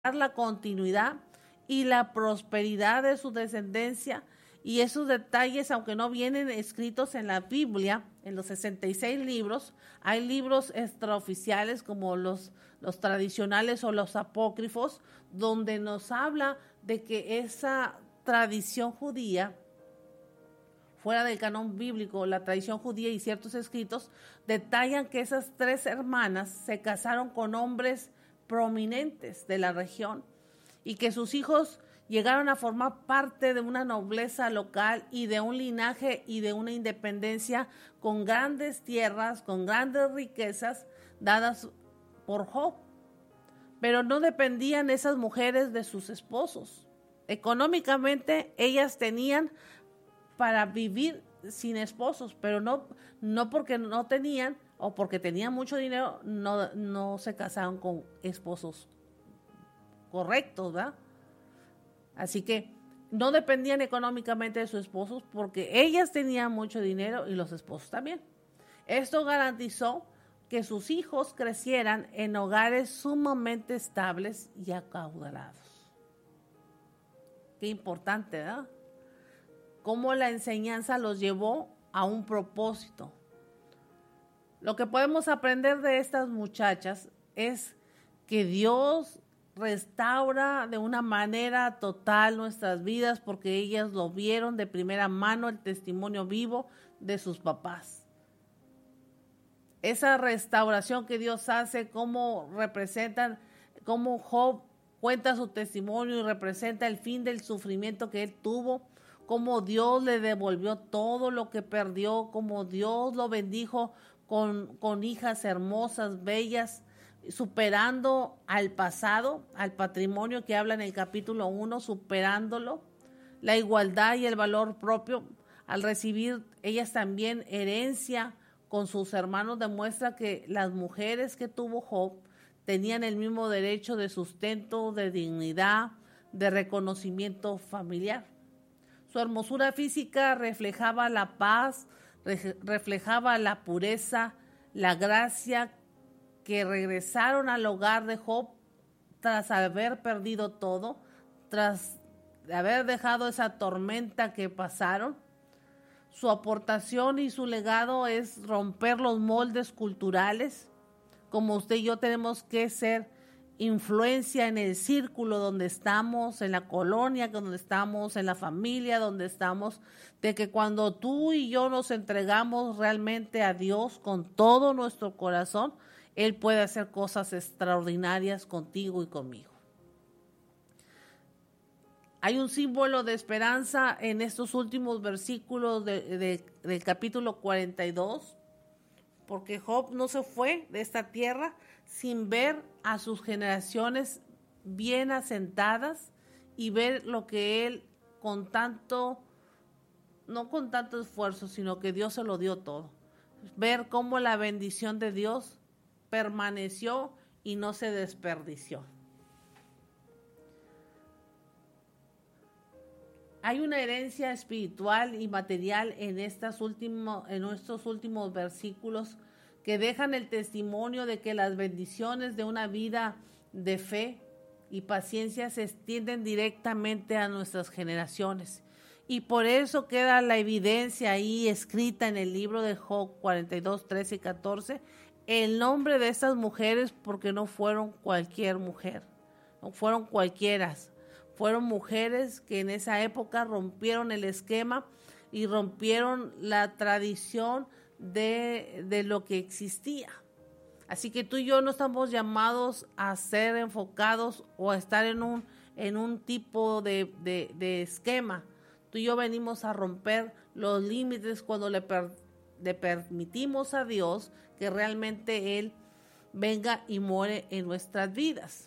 la continuidad y la prosperidad de su descendencia. Y esos detalles, aunque no vienen escritos en la Biblia, en los 66 libros, hay libros extraoficiales como los tradicionales o los apócrifos, donde nos habla de que esa tradición judía, fuera del canon bíblico, la tradición judía y ciertos escritos, detallan que esas 3 hermanas se casaron con hombres prominentes de la región y que sus hijos llegaron a formar parte de una nobleza local y de un linaje y de una independencia con grandes tierras, con grandes riquezas dadas por Job. Pero no dependían esas mujeres de sus esposos. Económicamente ellas tenían para vivir sin esposos, pero no porque no tenían o porque tenían mucho dinero, no se casaron con esposos correctos, ¿verdad? Así que no dependían económicamente de sus esposos porque ellas tenían mucho dinero y los esposos también. Esto garantizó que sus hijos crecieran en hogares sumamente estables y acaudalados. Qué importante, ¿verdad? Cómo la enseñanza los llevó a un propósito. Lo que podemos aprender de estas muchachas es que Dios restaura de una manera total nuestras vidas porque ellas lo vieron de primera mano, el testimonio vivo de sus papás. Esa restauración que Dios hace, cómo representan, cómo Job cuenta su testimonio y representa el fin del sufrimiento que él tuvo, cómo Dios le devolvió todo lo que perdió, cómo Dios lo bendijo con hijas hermosas, bellas, superando al pasado, al patrimonio que habla en el capítulo 1, superándolo, la igualdad y el valor propio. Al recibir ellas también herencia con sus hermanos, demuestra que las mujeres que tuvo Job tenían el mismo derecho de sustento, de dignidad, de reconocimiento familiar. Su hermosura física reflejaba la paz, reflejaba la pureza, la gracia, que regresaron al hogar de Job tras haber perdido todo, tras haber dejado esa tormenta que pasaron. Su aportación y su legado es romper los moldes culturales. Como usted y yo tenemos que ser influencia en el círculo donde estamos, en la colonia donde estamos, en la familia donde estamos, de que cuando tú y yo nos entregamos realmente a Dios con todo nuestro corazón, Él puede hacer cosas extraordinarias contigo y conmigo. Hay un símbolo de esperanza en estos últimos versículos del capítulo 42, porque Job no se fue de esta tierra sin ver a sus generaciones bien asentadas y ver lo que él no con tanto esfuerzo, sino que Dios se lo dio todo. Ver cómo la bendición de Dios permaneció y no se desperdició. Hay una herencia espiritual y material en estos últimos versículos que dejan el testimonio de que las bendiciones de una vida de fe y paciencia se extienden directamente a nuestras generaciones. Y por eso queda la evidencia ahí escrita en el libro de Job 42, 13 y 14, el nombre de estas mujeres, porque no fueron cualquier mujer, no fueron cualquieras. Fueron mujeres que en esa época rompieron el esquema y rompieron la tradición de lo que existía. Así que tú y yo no estamos llamados a ser enfocados o a estar en un tipo de esquema. Tú y yo venimos a romper los límites cuando le permitimos a Dios que realmente Él venga y muere en nuestras vidas.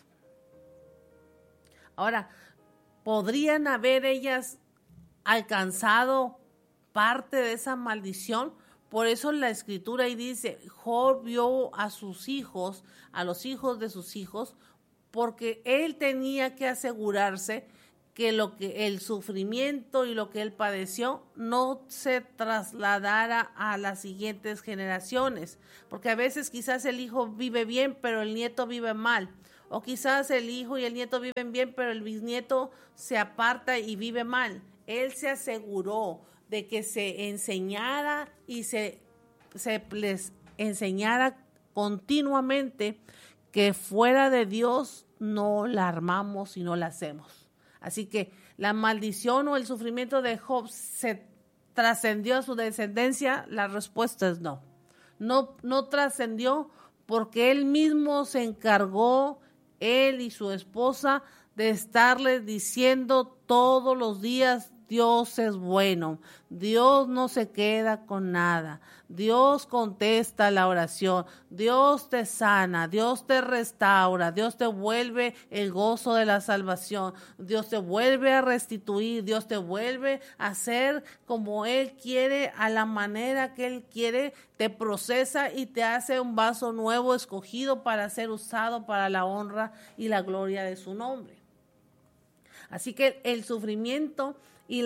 Ahora, ¿podrían haber ellas alcanzado parte de esa maldición? Por eso la escritura ahí dice, Job vio a sus hijos, a los hijos de sus hijos, porque él tenía que asegurarse que el sufrimiento y lo que él padeció no se trasladara a las siguientes generaciones, porque a veces quizás el hijo vive bien, pero el nieto vive mal, O quizás el hijo y el nieto viven bien, pero el bisnieto se aparta y vive mal. Él se aseguró de que se enseñara y se les enseñara continuamente que fuera de Dios no la armamos y no la hacemos. Así que la maldición o el sufrimiento de Job se trascendió a su descendencia. La respuesta es no. No trascendió porque él mismo se encargó, él y su esposa, de estarle diciendo todos los días: Dios es bueno, Dios no se queda con nada, Dios contesta la oración, Dios te sana, Dios te restaura, Dios te vuelve el gozo de la salvación, Dios te vuelve a restituir, Dios te vuelve a hacer como Él quiere, a la manera que Él quiere, te procesa y te hace un vaso nuevo escogido para ser usado para la honra y la gloria de su nombre. Así que el sufrimiento y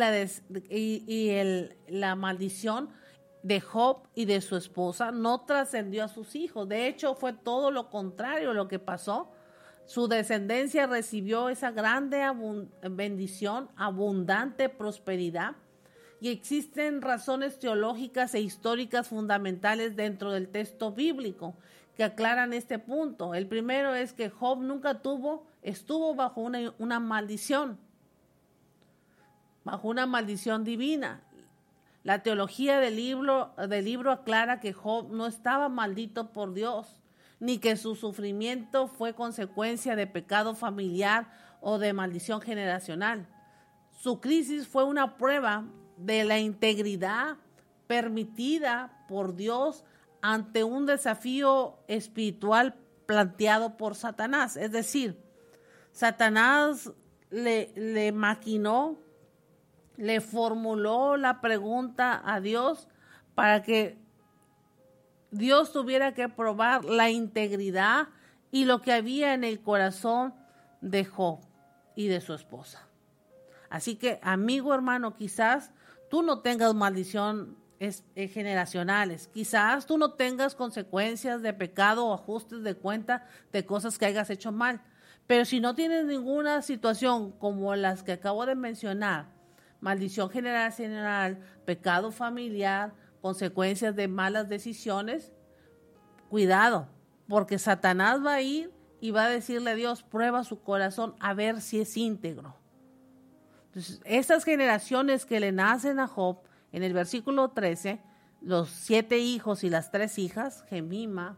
la maldición de Job y de su esposa no trascendió a sus hijos. De hecho, fue todo lo contrario lo que pasó. Su descendencia recibió esa grande bendición, abundante prosperidad. Y existen razones teológicas e históricas fundamentales dentro del texto bíblico que aclaran este punto. El primero es que Job nunca estuvo bajo una maldición. Bajo una maldición divina. La teología del libro aclara que Job no estaba maldito por Dios, ni que su sufrimiento fue consecuencia de pecado familiar o de maldición generacional. Su crisis fue una prueba de la integridad permitida por Dios ante un desafío espiritual planteado por Satanás. Es decir, Satanás le maquinó, le formuló la pregunta a Dios para que Dios tuviera que probar la integridad y lo que había en el corazón de Job y de su esposa. Así que, amigo, hermano, quizás tú no tengas maldición generacionales, quizás tú no tengas consecuencias de pecado o ajustes de cuenta de cosas que hayas hecho mal, pero si no tienes ninguna situación como las que acabo de mencionar, maldición generacional, pecado familiar, consecuencias de malas decisiones, cuidado, porque Satanás va a ir y va a decirle a Dios: prueba su corazón a ver si es íntegro. Entonces, estas generaciones que le nacen a Job, en el versículo 13, los 7 hijos y las 3 hijas, Gemima,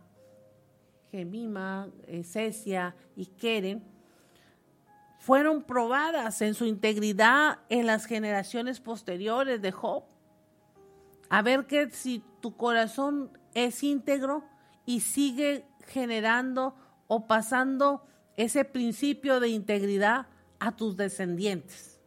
Cesia y Keren, fueron probadas en su integridad en las generaciones posteriores de Job. A ver que si tu corazón es íntegro y sigue generando o pasando ese principio de integridad a tus descendientes.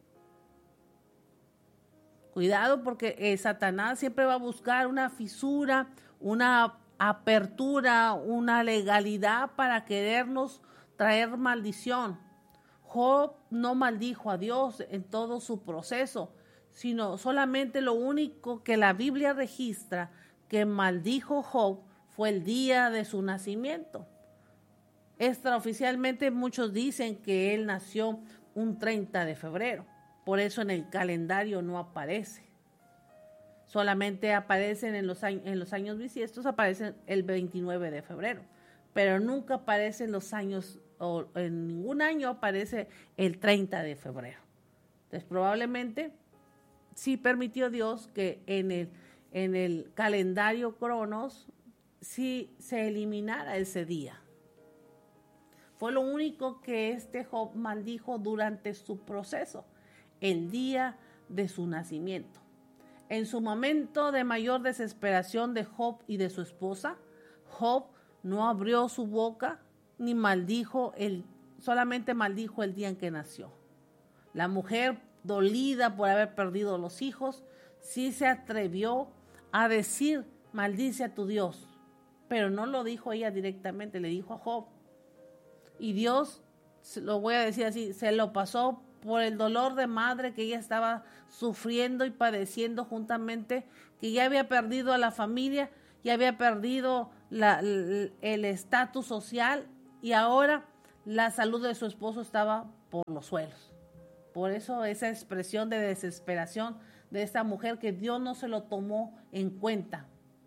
Cuidado, porque Satanás siempre va a buscar una fisura, una apertura, una legalidad para querernos traer maldición. Job no maldijo a Dios en todo su proceso, sino solamente lo único que la Biblia registra que maldijo Job fue el día de su nacimiento. Extraoficialmente muchos dicen que él nació un 30 de febrero, por eso en el calendario no aparece. Solamente aparecen en los años bisiestos, aparecen el 29 de febrero, pero nunca aparecen los años, o en ningún año aparece el 30 de febrero. Entonces probablemente sí permitió Dios que en el calendario Cronos sí se eliminara ese día. Fue lo único que Job maldijo durante su proceso, el día de su nacimiento. En su momento de mayor desesperación de Job y de su esposa, Job no abrió su boca ni solamente maldijo el día en que nació. La mujer, dolida por haber perdido los hijos, sí se atrevió a decir: maldice a tu Dios, pero no lo dijo ella directamente, le dijo a Job. Y Dios, lo voy a decir así, se lo pasó por el dolor de madre que ella estaba sufriendo y padeciendo juntamente, que ya había perdido a la familia, ya había perdido el estatus social, y ahora la salud de su esposo estaba por los suelos. Por eso esa expresión de desesperación de esta mujer, que Dios no se lo tomó en cuenta.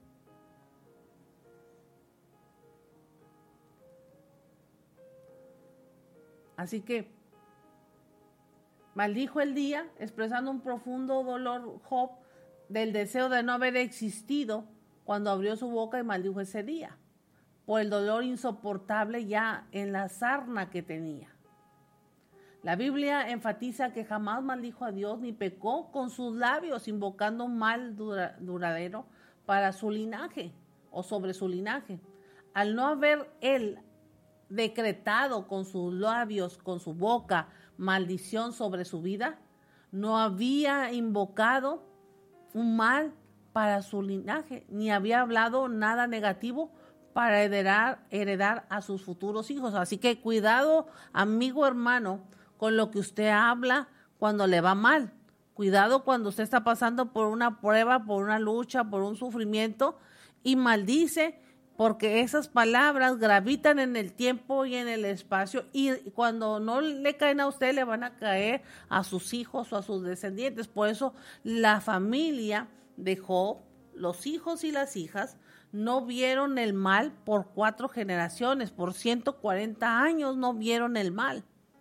Así que maldijo el día, expresando un profundo dolor Job del deseo de no haber existido cuando abrió su boca, y maldijo ese día por el dolor insoportable ya en la sarna que tenía. La Biblia enfatiza que jamás maldijo a Dios ni pecó con sus labios, invocando un mal duradero para su linaje o sobre su linaje. Al no haber él decretado con sus labios, con su boca, maldición sobre su vida, no había invocado un mal para su linaje, ni había hablado nada negativo para heredar a sus futuros hijos. Así que cuidado, amigo, hermano, con lo que usted habla cuando le va mal. Cuidado cuando usted está pasando por una prueba, por una lucha, por un sufrimiento, y maldice, porque esas palabras gravitan en el tiempo y en el espacio, y cuando no le caen a usted, le van a caer a sus hijos o a sus descendientes. Por eso la familia de Job, los hijos y las hijas, no vieron el mal por 4 generaciones, por 140 años no vieron el mal.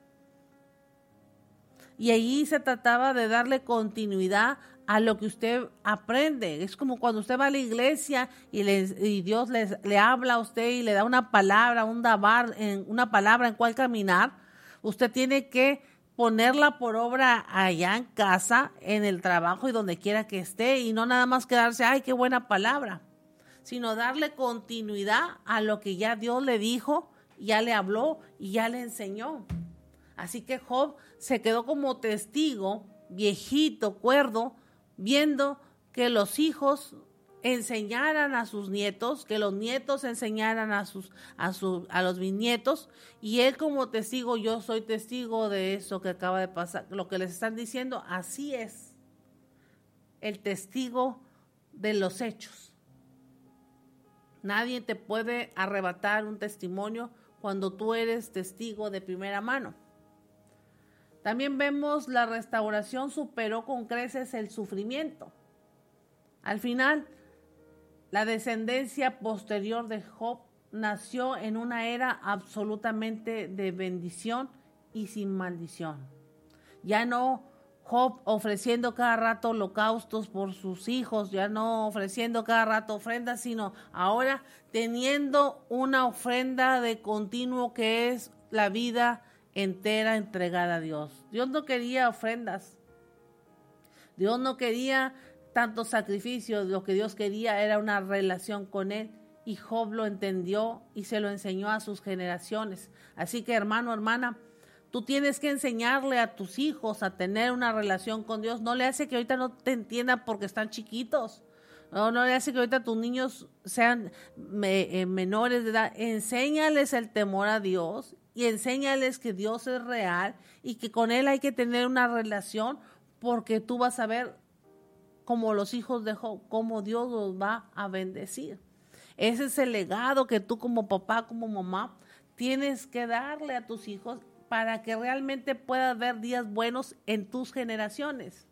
Y ahí se trataba de darle continuidad a lo que usted aprende. Es como cuando usted va a la iglesia y Dios le habla a usted y le da una palabra, una palabra en cual caminar. Usted tiene que ponerla por obra allá en casa, en el trabajo y donde quiera que esté, y no nada más quedarse, ay, qué buena palabra, sino darle continuidad a lo que ya Dios le dijo, ya le habló y ya le enseñó. Así que Job se quedó como testigo, viejito, cuerdo, viendo que los hijos enseñaran a sus nietos, que los nietos enseñaran a los bisnietos, y él como testigo, yo soy testigo de eso que acaba de pasar, lo que les están diciendo, así es el testigo de los hechos. Nadie te puede arrebatar un testimonio cuando tú eres testigo de primera mano. También vemos la restauración superó con creces el sufrimiento. Al final, la descendencia posterior de Job nació en una era absolutamente de bendición y sin maldición. Ya no Job ofreciendo cada rato holocaustos por sus hijos, ya no ofreciendo cada rato ofrendas, sino ahora teniendo una ofrenda de continuo que es la vida entera entregada a Dios. Dios no quería ofrendas. Dios no quería tantos sacrificios. Lo que Dios quería era una relación con Él. Y Job lo entendió y se lo enseñó a sus generaciones. Así que, hermano, hermana, tú tienes que enseñarle a tus hijos a tener una relación con Dios. No le hace que ahorita no te entiendan porque están chiquitos. No le hace que ahorita tus niños sean menores de edad. Enséñales el temor a Dios y enséñales que Dios es real y que con Él hay que tener una relación, porque tú vas a ver, como los hijos de Job, cómo Dios los va a bendecir. Ese es el legado que tú como papá, como mamá, tienes que darle a tus hijos para que realmente puedas ver días buenos en tus generaciones.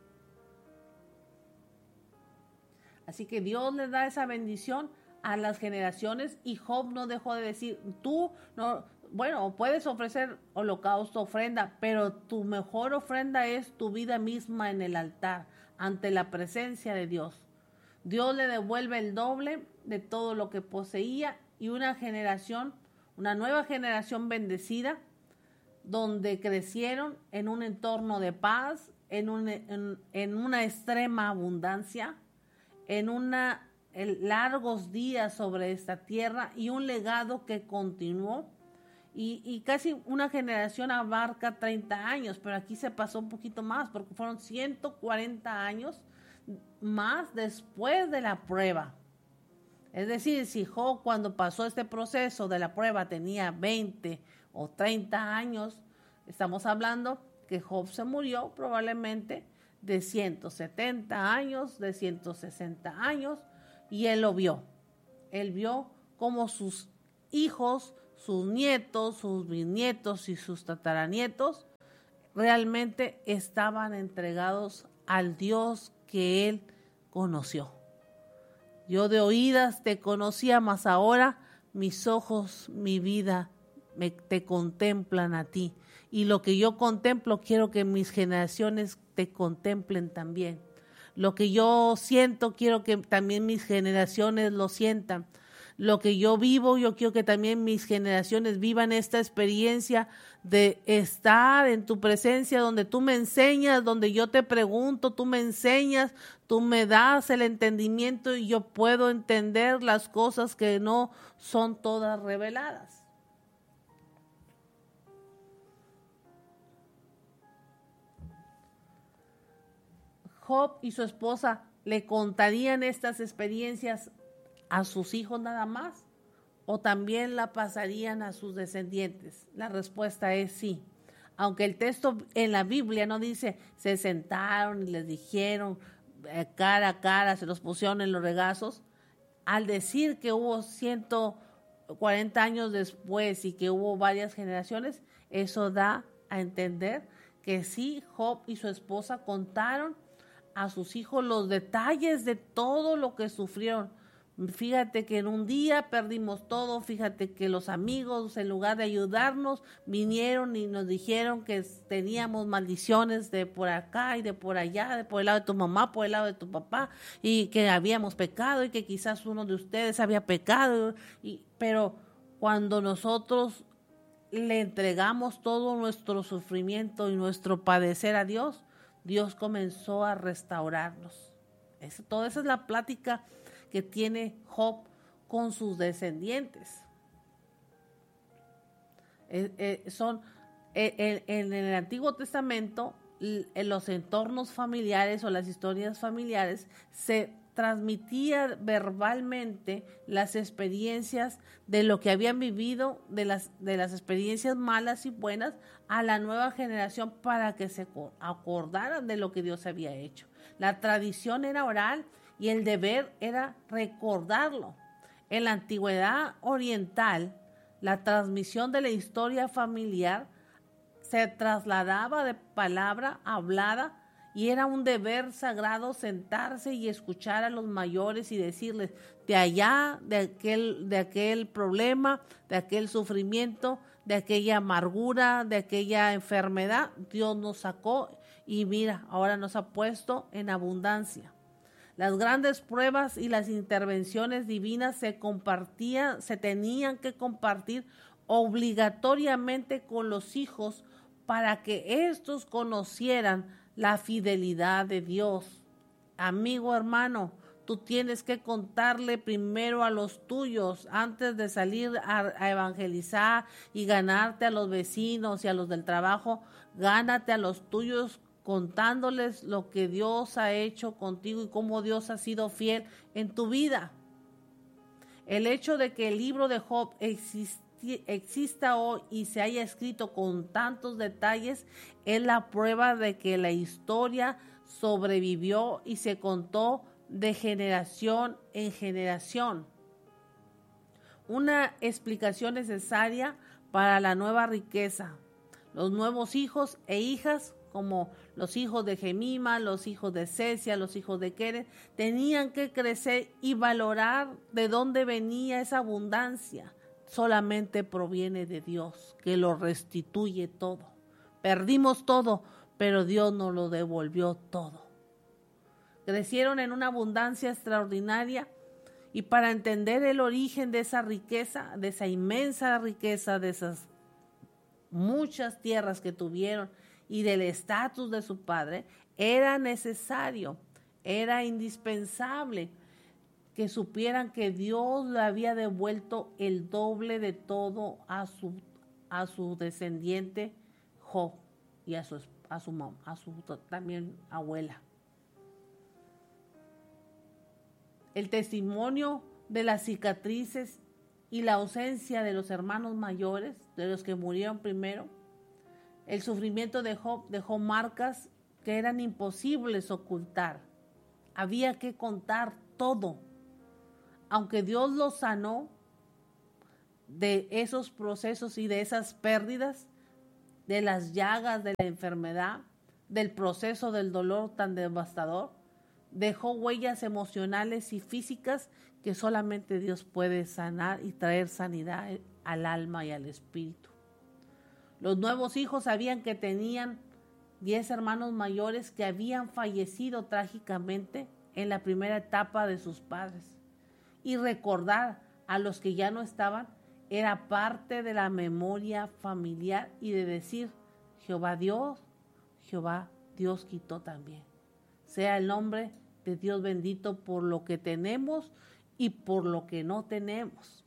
Así que Dios les da esa bendición a las generaciones, y Job no dejó de decir, tú no, bueno, puedes ofrecer holocausto, ofrenda, pero tu mejor ofrenda es tu vida misma en el altar, ante la presencia de Dios. Dios le devuelve el doble de todo lo que poseía, y una nueva generación bendecida, donde crecieron en un entorno de paz, en una extrema abundancia, en largos días sobre esta tierra, y un legado que continuó, y casi una generación abarca 30 años, pero aquí se pasó un poquito más, porque fueron 140 años más después de la prueba. Es decir, si Job, cuando pasó este proceso de la prueba, tenía 20 o 30 años, estamos hablando que Job se murió probablemente de 170 años, de 160 años, y él lo vio. Él vio cómo sus hijos, sus nietos, sus bisnietos y sus tataranietos realmente estaban entregados al Dios que él conoció. Yo de oídas te conocía, mas ahora mis ojos, mi vida, te contemplan a ti. Y lo que yo contemplo, quiero que mis generaciones te contemplen también. Lo que yo siento, quiero que también mis generaciones lo sientan. Lo que yo vivo, yo quiero que también mis generaciones vivan esta experiencia de estar en tu presencia, donde tú me enseñas, donde yo te pregunto, tú me enseñas, tú me das el entendimiento y yo puedo entender las cosas que no son todas reveladas. Job y su esposa le contarían estas experiencias a sus hijos nada más, o también la pasarían a sus descendientes. La respuesta es sí. Aunque el texto en la Biblia no dice se sentaron y les dijeron cara a cara, se los pusieron en los regazos, al decir que hubo 140 años después y que hubo varias generaciones, eso da a entender que sí, Job y su esposa contaron a sus hijos los detalles de todo lo que sufrieron. Fíjate que en un día perdimos todo, fíjate que los amigos, en lugar de ayudarnos, vinieron y nos dijeron que teníamos maldiciones de por acá y de por allá, de por el lado de tu mamá, por el lado de tu papá, y que habíamos pecado y que quizás uno de ustedes había pecado. Pero cuando nosotros le entregamos todo nuestro sufrimiento y nuestro padecer a Dios, Dios comenzó a restaurarnos. Toda esa es la plática que tiene Job con sus descendientes. En el Antiguo Testamento, en los entornos familiares o las historias familiares, se transmitía verbalmente las experiencias de lo que habían vivido, de las experiencias malas y buenas, a la nueva generación para que se acordaran de lo que Dios había hecho. La tradición era oral y el deber era recordarlo. En la antigüedad oriental, la transmisión de la historia familiar se trasladaba de palabra hablada y era un deber sagrado sentarse y escuchar a los mayores y decirles de allá, de aquel problema, de aquel sufrimiento, de aquella amargura, de aquella enfermedad, Dios nos sacó y mira, ahora nos ha puesto en abundancia. Las grandes pruebas y las intervenciones divinas se tenían que compartir obligatoriamente con los hijos para que éstos conocieran la fidelidad de Dios. Amigo, hermano, tú tienes que contarle primero a los tuyos antes de salir a evangelizar y ganarte a los vecinos y a los del trabajo. Gánate a los tuyos contándoles lo que Dios ha hecho contigo y cómo Dios ha sido fiel en tu vida. El hecho de que el libro de Job exista hoy y se haya escrito con tantos detalles es la prueba de que la historia sobrevivió y se contó de generación en generación. Una explicación necesaria para la nueva riqueza. Los nuevos hijos e hijas, como los hijos de Gemima, los hijos de Cesia, los hijos de Queret, tenían que crecer y valorar de dónde venía esa abundancia. Solamente proviene de Dios, que lo restituye todo. Perdimos todo, pero Dios nos lo devolvió todo. Crecieron en una abundancia extraordinaria y para entender el origen de esa riqueza, de esa inmensa riqueza, de esas muchas tierras que tuvieron y del estatus de su padre, era necesario, era indispensable que supieran que Dios le había devuelto el doble de todo a su descendiente Job y a su también abuela. El testimonio de las cicatrices y la ausencia de los hermanos mayores, de los que murieron primero, el sufrimiento de Job dejó marcas que eran imposibles ocultar. Había que contar todo. Aunque Dios lo sanó, de esos procesos y de esas pérdidas, de las llagas de la enfermedad, del proceso del dolor tan devastador, dejó huellas emocionales y físicas que solamente Dios puede sanar y traer sanidad al alma y al espíritu. Los nuevos hijos sabían que tenían 10 hermanos mayores que habían fallecido trágicamente en la primera etapa de sus padres. Y recordar a los que ya no estaban era parte de la memoria familiar y de decir, Jehová Dios quitó también. Sea el nombre de Dios bendito por lo que tenemos y por lo que no tenemos.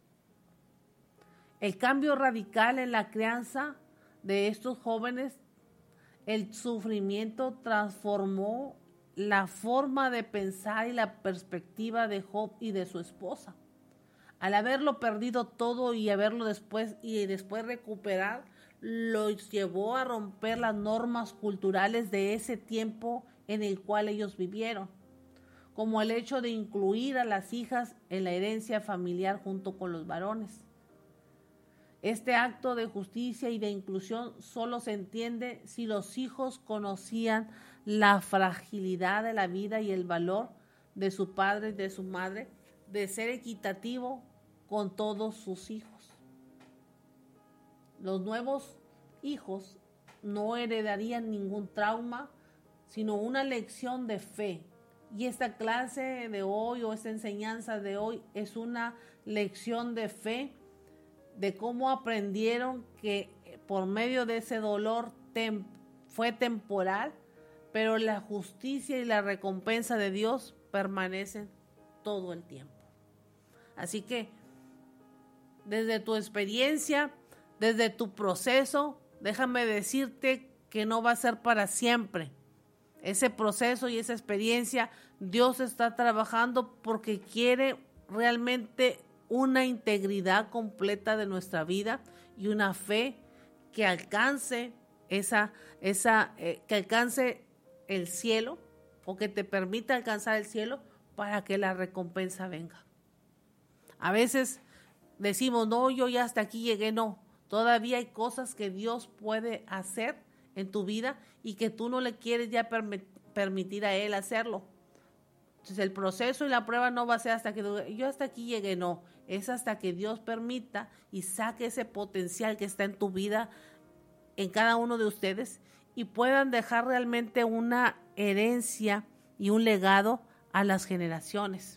El cambio radical en la crianza de estos jóvenes, el sufrimiento transformó la forma de pensar y la perspectiva de Job y de su esposa. Al haberlo perdido todo y haberlo después recuperar, los llevó a romper las normas culturales de ese tiempo en el cual ellos vivieron, como el hecho de incluir a las hijas en la herencia familiar junto con los varones. Este acto de justicia y de inclusión solo se entiende si los hijos conocían la fragilidad de la vida y el valor de su padre y de su madre, de ser equitativo con todos sus hijos. Los nuevos hijos no heredarían ningún trauma, sino una lección de fe. Y esta clase de hoy o esta enseñanza de hoy es una lección de fe, de cómo aprendieron que por medio de ese dolor fue temporal, pero la justicia y la recompensa de Dios permanecen todo el tiempo. Así que desde tu experiencia, desde tu proceso, déjame decirte que no va a ser para siempre. Ese proceso y esa experiencia, Dios está trabajando porque quiere realmente una integridad completa de nuestra vida y una fe que alcance que alcance el cielo, o que te permita alcanzar el cielo para que la recompensa venga. A veces decimos, no, yo ya hasta aquí llegué. No, todavía hay cosas que Dios puede hacer en tu vida y que tú no le quieres ya permitir a Él hacerlo. Entonces el proceso y la prueba no va a ser hasta que yo hasta aquí llegué, no. Es hasta que Dios permita y saque ese potencial que está en tu vida, en cada uno de ustedes, y puedan dejar realmente una herencia y un legado a las generaciones.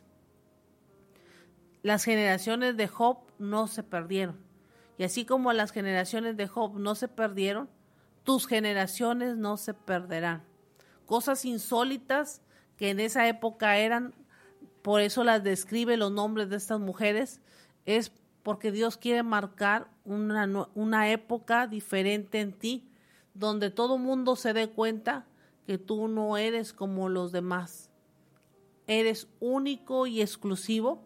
Las generaciones de Job no se perdieron. Y así como las generaciones de Job no se perdieron, tus generaciones no se perderán. Cosas insólitas que en esa época eran, por eso las describe los nombres de estas mujeres, es porque Dios quiere marcar una época diferente en ti, donde todo mundo se dé cuenta que tú no eres como los demás. Eres único y exclusivo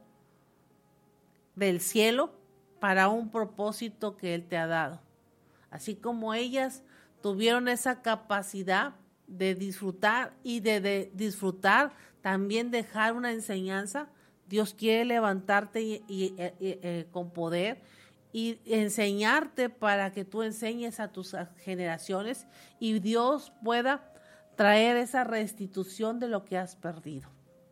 del cielo para un propósito que Él te ha dado. Así como ellas tuvieron esa capacidad de disfrutar y de disfrutar, también dejar una enseñanza. Dios quiere levantarte con poder y enseñarte para que tú enseñes a tus generaciones y Dios pueda traer esa restitución de lo que has perdido.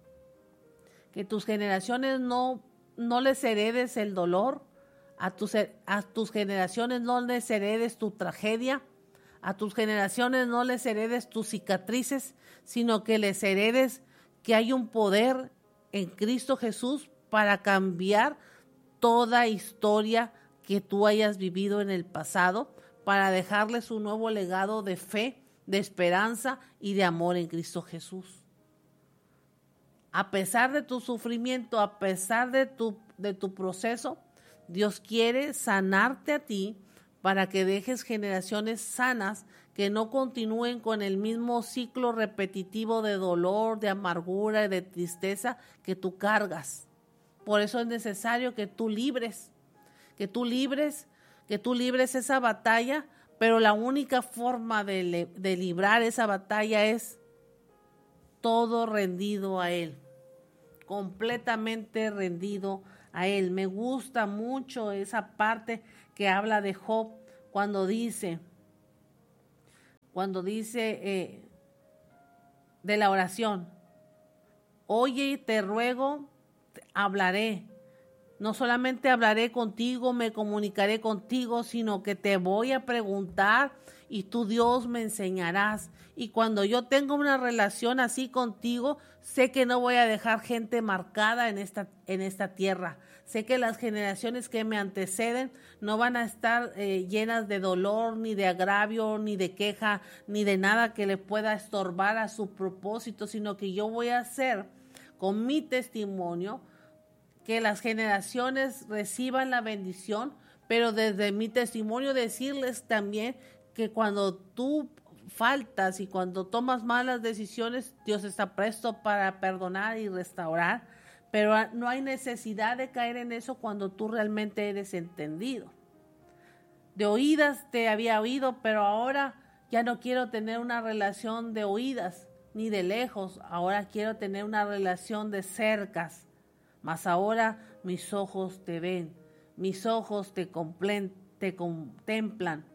Que tus generaciones no les heredes el dolor, a tus generaciones no les heredes tu tragedia, a tus generaciones no les heredes tus cicatrices, sino que les heredes que hay un poder en Cristo Jesús para cambiar toda historia que tú hayas vivido en el pasado, para dejarles un nuevo legado de fe, de esperanza y de amor en Cristo Jesús. A pesar de tu sufrimiento, a pesar de tu proceso, Dios quiere sanarte a ti para que dejes generaciones sanas que no continúen con el mismo ciclo repetitivo de dolor, de amargura y de tristeza que tú cargas. Por eso es necesario que tú libres esa batalla, pero la única forma de librar esa batalla es todo rendido a Él, completamente rendido a él. Me gusta mucho esa parte que habla de Job cuando dice de la oración: oye, te ruego, hablaré. No solamente hablaré contigo, me comunicaré contigo, sino que te voy a preguntar y tú, Dios, me enseñarás. Y cuando yo tengo una relación así contigo, sé que no voy a dejar gente marcada en esta tierra. Sé que las generaciones que me anteceden no van a estar llenas de dolor, ni de agravio, ni de queja, ni de nada que le pueda estorbar a su propósito, sino que yo voy a hacer con mi testimonio que las generaciones reciban la bendición, pero desde mi testimonio decirles también que cuando tú faltas y cuando tomas malas decisiones, Dios está presto para perdonar y restaurar, pero no hay necesidad de caer en eso cuando tú realmente eres entendido. De oídas te había oído, pero ahora ya no quiero tener una relación de oídas ni de lejos, ahora quiero tener una relación de cercas. Mas ahora mis ojos te ven, mis ojos te contemplan,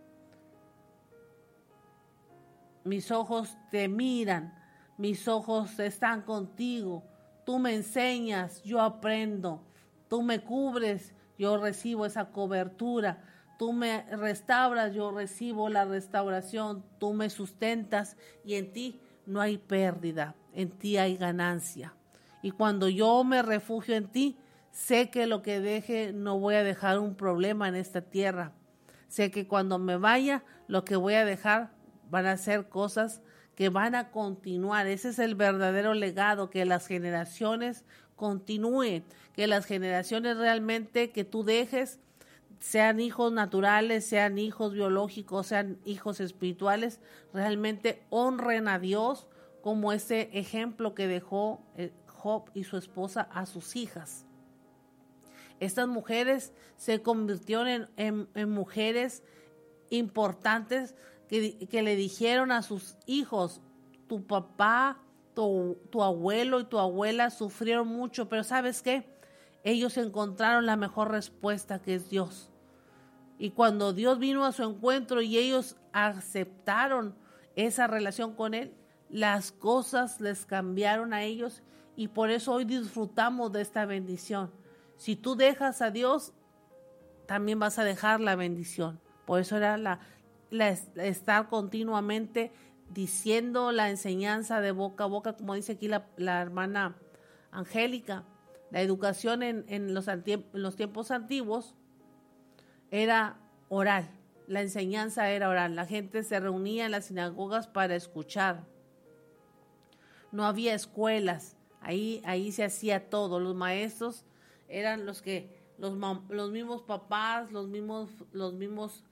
mis ojos te miran, mis ojos están contigo. Tú me enseñas, yo aprendo. Tú me cubres, yo recibo esa cobertura. Tú me restauras, yo recibo la restauración. Tú me sustentas y en ti no hay pérdida, en ti hay ganancia. Y cuando yo me refugio en ti, sé que lo que deje no voy a dejar un problema en esta tierra. Sé que cuando me vaya, lo que voy a dejar van a ser cosas que van a continuar. Ese es el verdadero legado, que las generaciones continúen, que las generaciones realmente que tú dejes, sean hijos naturales, sean hijos biológicos, sean hijos espirituales, realmente honren a Dios como ese ejemplo que dejó Job y su esposa a sus hijas. Estas mujeres se convirtieron en mujeres importantes que le dijeron a sus hijos: tu papá, tu abuelo y tu abuela sufrieron mucho, pero ¿sabes qué? Ellos encontraron la mejor respuesta, que es Dios. Y cuando Dios vino a su encuentro y ellos aceptaron esa relación con Él, las cosas les cambiaron a ellos y por eso hoy disfrutamos de esta bendición. Si tú dejas a Dios, también vas a dejar la bendición. Por eso era estar continuamente diciendo la enseñanza de boca a boca, como dice aquí la hermana Angélica. La educación en los tiempos antiguos era oral, la enseñanza era oral. La gente se reunía en las sinagogas para escuchar. No había escuelas, ahí se hacía todo. Los maestros eran los mismos papás, los mismos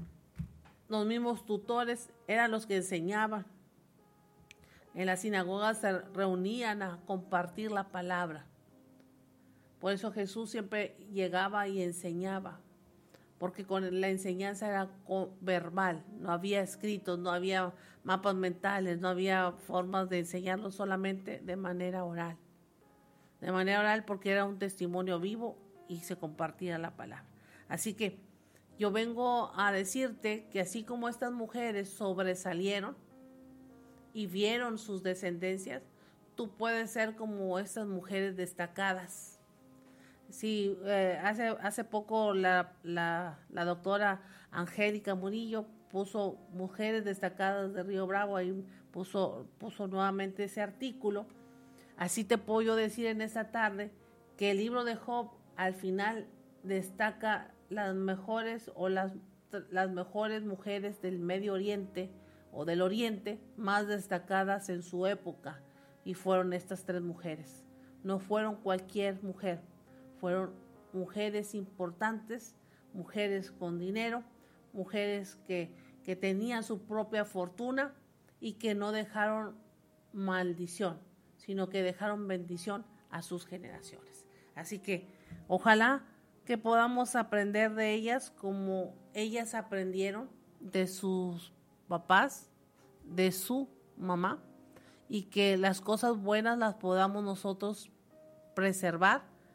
tutores eran los que enseñaban. En las sinagogas se reunían a compartir la palabra. Por eso Jesús siempre llegaba y enseñaba, porque con la enseñanza era verbal, no había escritos, no había mapas mentales, no había formas de enseñarlo, solamente de manera oral. De manera oral, porque era un testimonio vivo y se compartía la palabra. Así que yo vengo a decirte que así como estas mujeres sobresalieron y vieron sus descendencias, tú puedes ser como estas mujeres destacadas. Sí, hace poco la doctora Angélica Murillo puso mujeres destacadas de Río Bravo, ahí puso nuevamente ese artículo. Así te puedo yo decir en esta tarde que el libro de Job al final destaca las mejores mujeres del Medio Oriente o del Oriente más destacadas en su época, y fueron estas 3 mujeres. No fueron cualquier mujer. Fueron mujeres importantes, mujeres con dinero, mujeres que tenían su propia fortuna y que no dejaron maldición, sino que dejaron bendición a sus generaciones. Así que ojalá que podamos aprender de ellas como ellas aprendieron de sus papás, de su mamá, y que las cosas buenas las podamos nosotros preservar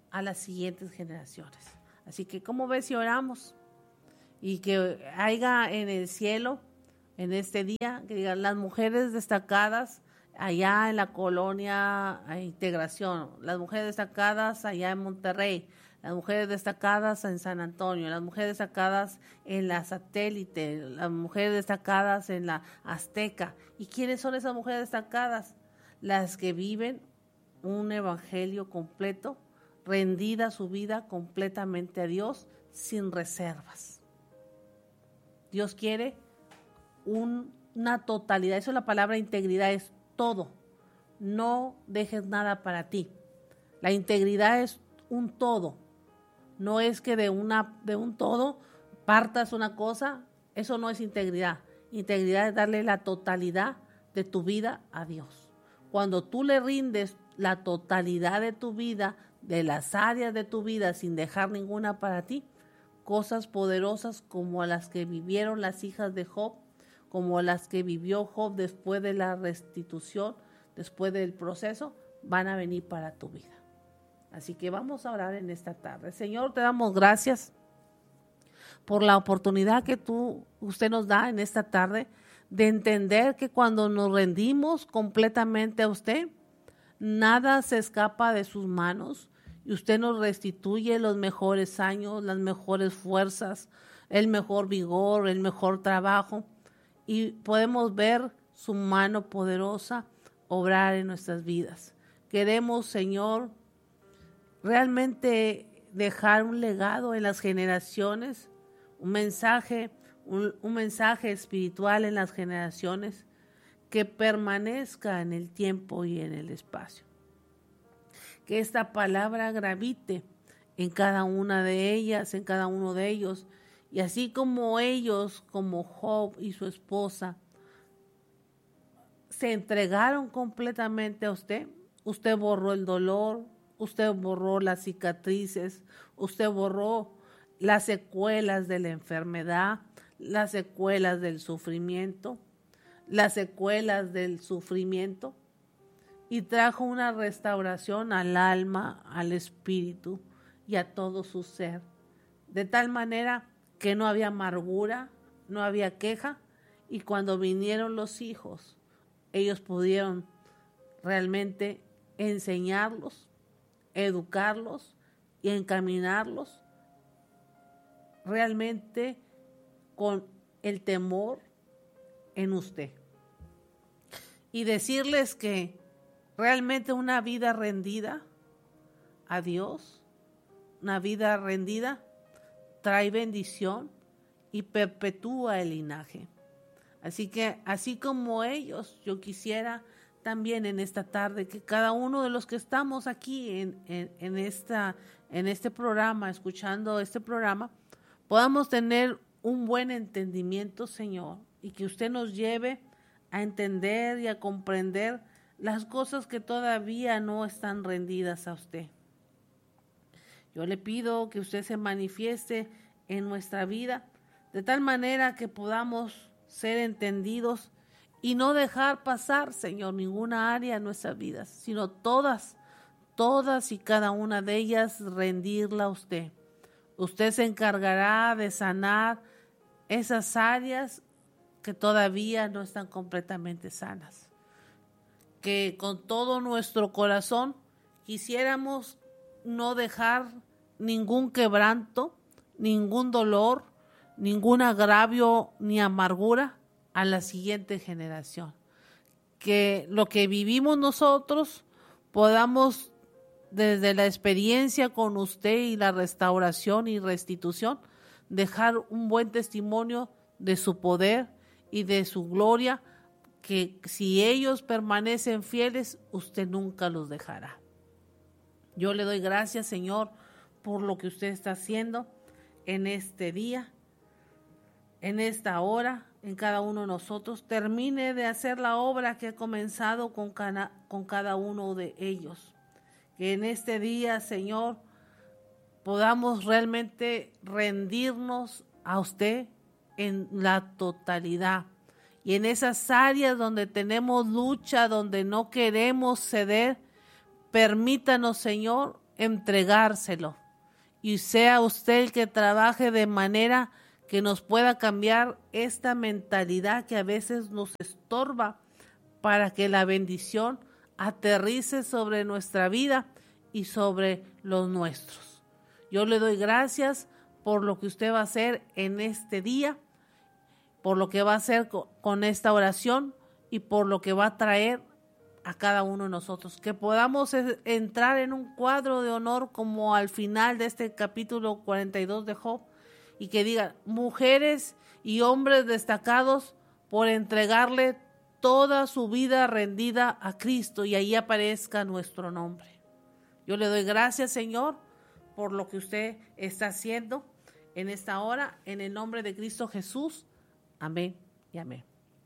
a las siguientes generaciones. Así que, ¿cómo ves si oramos? Y que haya en el cielo, en este día, que digan las mujeres destacadas allá en la colonia Integración, las mujeres destacadas allá en Monterrey, las mujeres destacadas en San Antonio, las mujeres destacadas en la Satélite, las mujeres destacadas en la Azteca. ¿Y quiénes son esas mujeres destacadas? Las que viven un evangelio completo, rendida su vida completamente a Dios, sin reservas. Dios quiere una totalidad, eso es la palabra integridad, es todo. No dejes nada para ti. La integridad es un todo. No es que de un todo partas una cosa, eso no es integridad. Integridad es darle la totalidad de tu vida a Dios. Cuando tú le rindes la totalidad de tu vida, de las áreas de tu vida, sin dejar ninguna para ti, cosas poderosas como las que vivieron las hijas de Job, como las que vivió Job después de la restitución, después del proceso, van a venir para tu vida. Así que vamos a orar en esta tarde. Señor, te damos gracias por la oportunidad que usted nos da en esta tarde de entender que cuando nos rendimos completamente a usted, nada se escapa de sus manos y usted nos restituye los mejores años, las mejores fuerzas, el mejor vigor, el mejor trabajo, y podemos ver su mano poderosa obrar en nuestras vidas. Queremos, Señor, realmente dejar un legado en las generaciones, un mensaje espiritual en las generaciones que permanezca en el tiempo y en el espacio. Que esta palabra gravite en cada una de ellas, en cada uno de ellos, y así como ellos, como Job y su esposa, se entregaron completamente a usted, usted borró el dolor, usted borró las cicatrices, usted borró las secuelas de la enfermedad, las secuelas del sufrimiento, y trajo una restauración al alma, al espíritu y a todo su ser, de tal manera que no había amargura, no había queja, y cuando vinieron los hijos, ellos pudieron realmente enseñarlos, educarlos y encaminarlos realmente con el temor en usted. Y decirles que realmente una vida rendida a Dios, una vida rendida, trae bendición y perpetúa el linaje. Así que, así como ellos, yo quisiera también en esta tarde que cada uno de los que estamos aquí en este programa, escuchando este programa, podamos tener un buen entendimiento, Señor, y que usted nos lleve a entender y a comprender las cosas que todavía no están rendidas a usted. Yo le pido que usted se manifieste en nuestra vida de tal manera que podamos ser entendidos y no dejar pasar, Señor, ninguna área de nuestras vidas, sino todas y cada una de ellas rendirla a usted. Usted se encargará de sanar esas áreas que todavía no están completamente sanas. Que con todo nuestro corazón quisiéramos no dejar ningún quebranto, ningún dolor, ningún agravio ni amargura a la siguiente generación. Que lo que vivimos nosotros podamos, desde la experiencia con usted y la restauración y restitución, dejar un buen testimonio de su poder y de su gloria, que si ellos permanecen fieles, usted nunca los dejará. Yo le doy gracias, Señor, por lo que usted está haciendo en este día, en esta hora, en cada uno de nosotros. Termine de hacer la obra que ha comenzado con cada uno de ellos. Que en este día, Señor, podamos realmente rendirnos a usted en la totalidad. Y en esas áreas donde tenemos lucha, donde no queremos ceder, permítanos, Señor, entregárselo. Y sea usted el que trabaje de manera que nos pueda cambiar esta mentalidad que a veces nos estorba para que la bendición aterrice sobre nuestra vida y sobre los nuestros. Yo le doy gracias por lo que usted va a hacer en este día, por lo que va a hacer con esta oración y por lo que va a traer a cada uno de nosotros. Que podamos entrar en un cuadro de honor como al final de este capítulo 42 de Job y que digan mujeres y hombres destacados por entregarle toda su vida rendida a Cristo y ahí aparezca nuestro nombre. Yo le doy gracias, Señor, por lo que usted está haciendo en esta hora, en el nombre de Cristo Jesús. Amén y amén.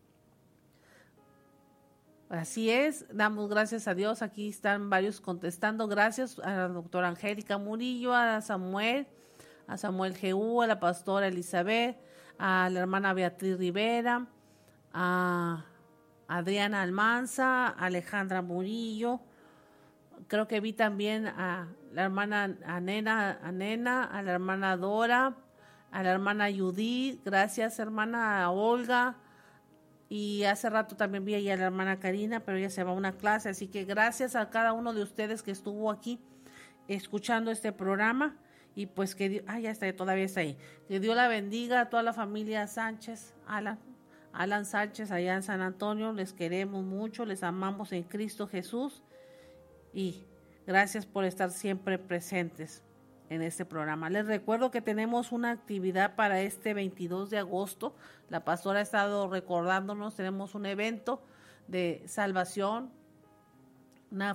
Así es, damos gracias a Dios. Aquí están varios contestando. Gracias a la doctora Angélica Murillo, a Samuel G.U., a la pastora Elizabeth, a la hermana Beatriz Rivera, a Adriana Almanza, a Alejandra Murillo. Creo que vi también a la hermana Nena, a la hermana Dora, a la hermana Judith. Gracias, hermana Olga. Y hace rato también vi a la hermana Karina, pero ella se va a una clase. Así que gracias a cada uno de ustedes que estuvo aquí escuchando este programa. Y pues que Dios, ya está, todavía está ahí. Que Dios la bendiga a toda la familia Sánchez, Alan Sánchez allá en San Antonio. Les queremos mucho, les amamos en Cristo Jesús. Y gracias por estar siempre presentes en este programa. Les recuerdo que tenemos una actividad para este 22 de agosto. La pastora ha estado recordándonos, tenemos un evento de salvación, una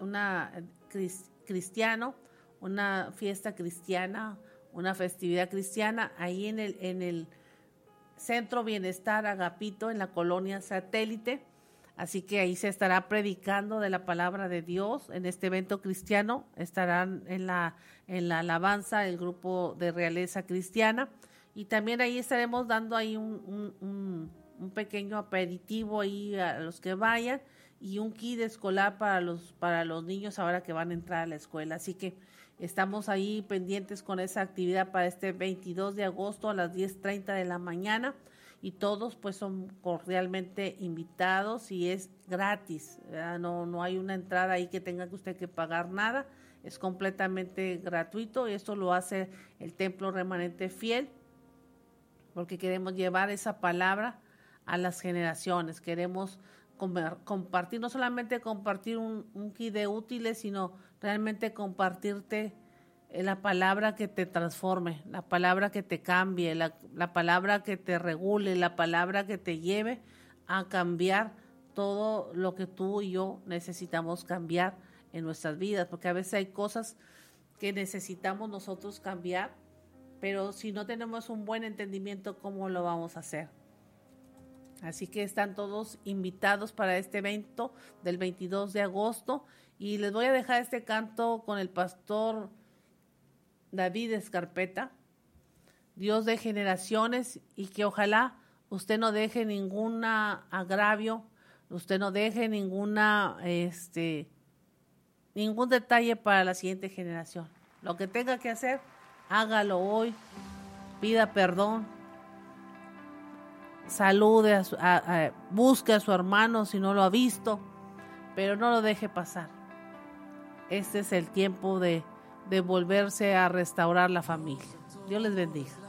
fiesta cristiana, una festividad cristiana, ahí en el Centro Bienestar Agapito, en la colonia Satélite. Así que ahí se estará predicando de la palabra de Dios. En este evento cristiano estarán en la alabanza el grupo de Realeza Cristiana. Y también ahí estaremos dando ahí un pequeño aperitivo ahí a los que vayan y un kit escolar para los niños ahora que van a entrar a la escuela. Así que estamos ahí pendientes con esa actividad para este 22 de agosto a las 10:30 de la mañana. Y todos pues son cordialmente invitados y es gratis, ¿verdad? No hay una entrada ahí que tenga que usted que pagar nada, es completamente gratuito y esto lo hace el Templo Remanente Fiel porque queremos llevar esa palabra a las generaciones, queremos compartir, no solamente compartir un kit de útiles, sino realmente compartirte la palabra que te transforme, la palabra que te cambie, la palabra que te regule, la palabra que te lleve a cambiar todo lo que tú y yo necesitamos cambiar en nuestras vidas, porque a veces hay cosas que necesitamos nosotros cambiar, pero si no tenemos un buen entendimiento, ¿cómo lo vamos a hacer? Así que están todos invitados para este evento del 22 de agosto y les voy a dejar este canto con el pastor David Escarpeta, Dios de generaciones, y que ojalá usted no deje ningún agravio, usted no deje ningún detalle para la siguiente generación. Lo que tenga que hacer, hágalo hoy, pida perdón, salude, busque a su hermano si no lo ha visto, pero no lo deje pasar. Este es el tiempo de volverse a restaurar la familia. Dios les bendiga.